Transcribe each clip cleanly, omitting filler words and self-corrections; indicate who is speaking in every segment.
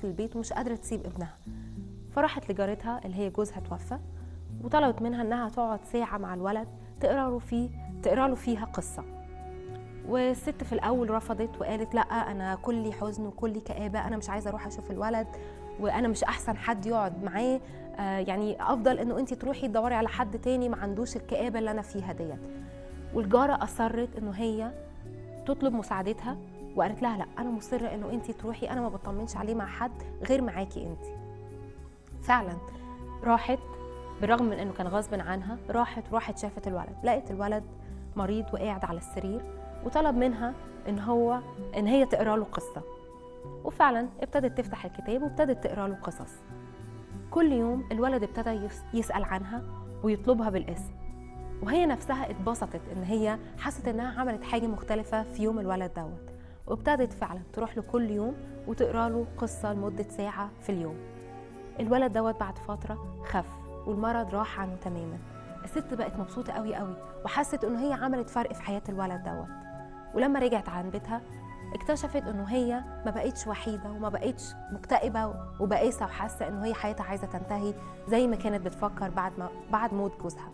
Speaker 1: خلاص للبيت ومش قادرة تسيب ابنها، فراحت لجارتها اللي هي جوزها توفى وطلبت منها انها تقعد ساعة مع الولد تقرا له فيها قصة. والست في الاول رفضت وقالت لا، انا كلي حزن وكلي كآبة، انا مش عايزة اروح اشوف الولد وانا مش احسن حد يقعد معاه، يعني افضل انه انت تروحي تدوري على حد تاني ما عندوش الكآبة اللي انا فيها ديت. والجارة اصرت انه هي تطلب مساعدتها وقالت لها لا، انا مصرة انه انت تروحي، انا ما بطمنش عليه مع حد غير معاكي انت. فعلا راحت بالرغم من انه كان غصب عنها، راحت شافت الولد، لقيت الولد مريض وقاعد على السرير، وطلب منها ان هي تقرا له قصه. وفعلا ابتدت تفتح الكتاب وابتدت تقرا له قصص. كل يوم الولد ابتدى يسال عنها ويطلبها بالاسم، وهي نفسها اتبسطت ان هي حست انها عملت حاجه مختلفه في يوم الولد دوت، وابتدت فعلا تروح له كل يوم وتقرا له قصه لمده ساعه في اليوم. الولد دوت بعد فتره خف والمرض راح عنه تماما. الست بقت مبسوطه قوي قوي وحست انه هي عملت فرق في حياه الولد دوت. ولما رجعت عن بيتها اكتشفت انه هي ما بقتش وحيده وما بقتش مكتئبه وبائسه وحاسه انه هي حياتها عايزه تنتهي زي ما كانت بتفكر بعد موت جوزها.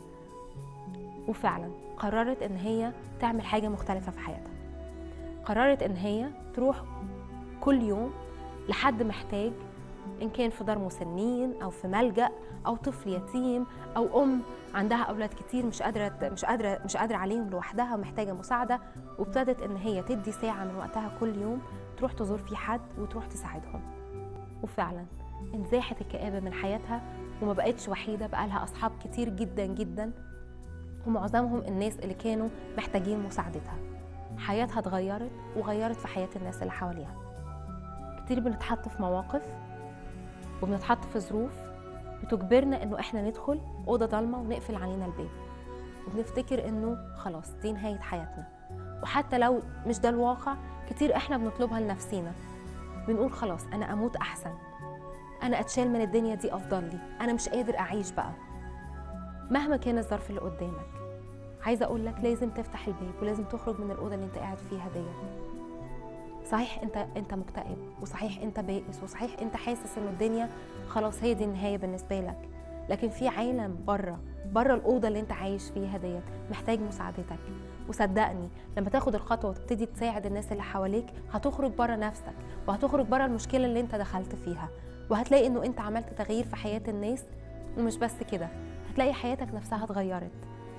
Speaker 1: وفعلا قررت ان هي تعمل حاجه مختلفه في حياتها. قررت ان هي تروح كل يوم لحد محتاج، إن كان في دار مسنين أو في ملجأ أو طفل يتيم أو أم عندها أولاد كتير مش قادرة عليهم لوحدها ومحتاجة مساعدة، وابتدت إن هي تدي ساعة من وقتها كل يوم تروح تزور في حد وتروح تساعدهم. وفعلا انزاحت الكآبة من حياتها وما بقتش وحيدة، بقى لها أصحاب كتير جدا جدا، ومعظمهم الناس اللي كانوا محتاجين مساعدتها. حياتها اتغيرت وغيرت في حياة الناس اللي حواليها. كتير بنتحط في مواقف وبنتحط في ظروف بتجبرنا انه احنا ندخل اوضه ضلمه ونقفل علينا الباب، وبنفتكر انه خلاص دي نهايه حياتنا. وحتى لو مش ده الواقع، كتير احنا بنطلبها لنفسينا، بنقول خلاص انا اموت احسن، انا اتشال من الدنيا دي افضل لي، انا مش قادر اعيش بقى. مهما كان الظرف اللي قدامك، عايزه اقول لك لازم تفتح الباب ولازم تخرج من الاوضه اللي انت قاعد فيها ديت. صحيح انت مكتئب، وصحيح انت بائس، وصحيح انت حاسس ان الدنيا خلاص هي دي النهايه بالنسبه لك، لكن في عالم بره الاوضه اللي انت عايش فيها ديت محتاج مساعدتك. وصدقني لما تاخد الخطوه وتبتدي تساعد الناس اللي حواليك، هتخرج بره نفسك وهتخرج بره المشكله اللي انت دخلت فيها، وهتلاقي انه انت عملت تغيير في حياه الناس. ومش بس كده، هتلاقي حياتك نفسها اتغيرت.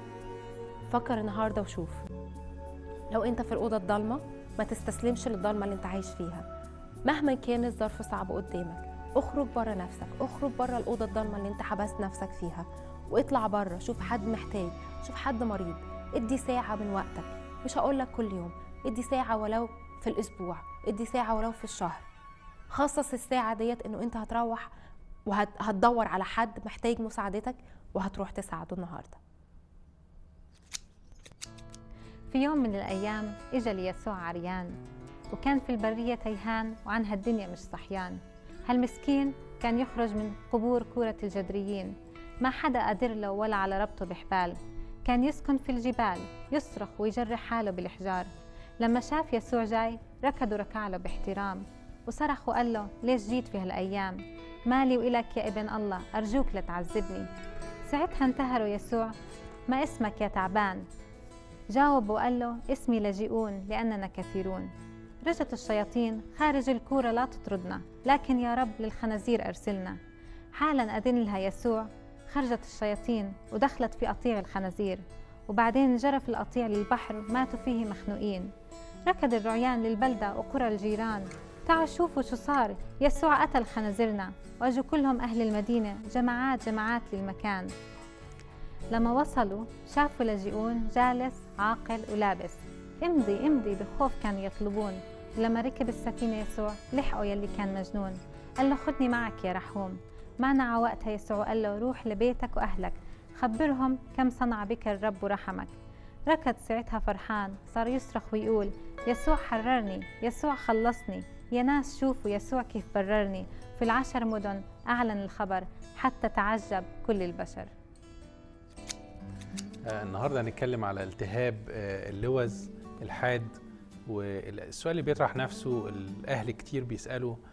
Speaker 1: فكر النهارده وشوف، لو انت في الاوضه الضلمه ما تستسلمش للضلمه اللي انت عايش فيها. مهما كان الظرف صعب قدامك، اخرج بره نفسك، اخرج بره الاوضه الضلمه اللي انت حبست نفسك فيها، واطلع بره، شوف حد محتاج، شوف حد مريض، ادي ساعه من وقتك. مش هقولك كل يوم، ادي ساعه ولو في الاسبوع، ادي ساعه ولو في الشهر. خصص الساعه ديت انه انت هتروح وهتدور على حد محتاج مساعدتك وهتروح تساعده النهارده.
Speaker 2: في يوم من الأيام إجا ليسوع عريان، وكان في البرية تيهان وعنها الدنيا مش صحيان. هالمسكين كان يخرج من قبور كورة الجدريين، ما حدا قادر له ولا على ربطه بحبال. كان يسكن في الجبال، يصرخ ويجرح حاله بالحجار. لما شاف يسوع جاي ركض وركع له باحترام، وصرخ وقال له ليش جيت في هالأيام؟ مالي وإلك يا ابن الله، أرجوك لا تعذبني. ساعتها انتهروا يسوع، ما اسمك يا تعبان؟ جاوب وقال له اسمي لجئون لأننا كثيرون. رجت الشياطين خارج الكورة لا تطردنا، لكن يا رب للخنازير أرسلنا. حالا أذن لها يسوع، خرجت الشياطين ودخلت في قطيع الخنازير، وبعدين جرف القطيع للبحر ماتوا فيه مخنوقين. ركض الرعيان للبلدة وقرى الجيران، تعالوا شوفوا شو صار، يسوع قتل خنازيرنا. واجوا كلهم أهل المدينة جماعات للمكان. لما وصلوا شافوا لاجئون جالس عاقل ولابس، امضي امضي بخوف كانوا يطلبون. ولما ركب السفينة يسوع لحقوا يلي كان مجنون، قال له خدني معك يا رحوم. مانع وقتها يسوع قال له روح لبيتك وأهلك، خبرهم كم صنع بك الرب ورحمك. ركض ساعتها فرحان، صار يصرخ ويقول يسوع حررني، يسوع خلصني، يا ناس شوفوا يسوع كيف بررني. في 10 مدن أعلن الخبر حتى تعجب كل البشر.
Speaker 3: النهارده هنتكلم على التهاب اللوز الحاد. والسؤال اللي بيطرح نفسه، الاهل كتير بيسالوا